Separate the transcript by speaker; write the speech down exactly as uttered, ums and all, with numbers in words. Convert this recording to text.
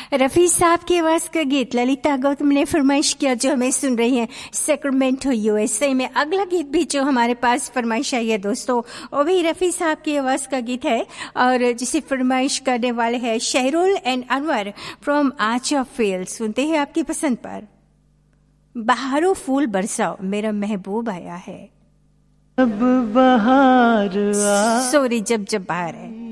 Speaker 1: रफी साहब की आवाज का गीत ललिता गौतम ने फरमाइश किया, जो हमें सुन रही हैं सैक्रामेंटो यूएसए में। अगला गीत भी जो हमारे पास फरमाइश आई है दोस्तों, वो भी रफी साहब की आवाज का गीत है और जिसे फरमाइश करने वाले हैं शहरुल एंड अनवर फ्रॉम आचा फील्ड। सुनते हैं आपकी पसंद पर बहारो फूल बरसाओ मेरा महबूब आया है।
Speaker 2: जब बहार
Speaker 1: सॉरी जब जब बहार है।